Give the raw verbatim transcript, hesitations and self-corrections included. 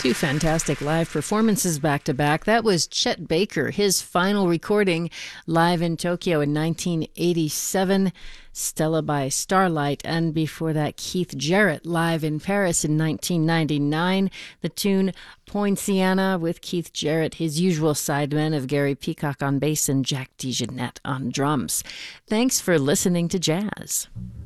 Two fantastic live performances back to back. That was Chet Baker, his final recording live in Tokyo in nineteen eighty-seven, Stella by Starlight. And before that, Keith Jarrett live in Paris in nineteen ninety-nine. The tune Poinciana with Keith Jarrett, his usual sidemen of Gary Peacock on bass and Jack DeJohnette on drums. Thanks for listening to Jazz.